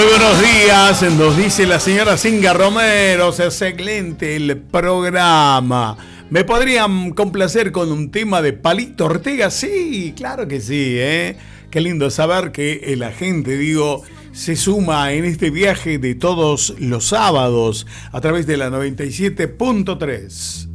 Muy buenos días, nos dice la señora Singa Romero, se hace excelente el programa. ¿Me podrían complacer con un tema de Palito Ortega? Sí, claro que sí, ¿eh? Qué lindo saber que la gente, se suma en este viaje de todos los sábados a través de la 97.3.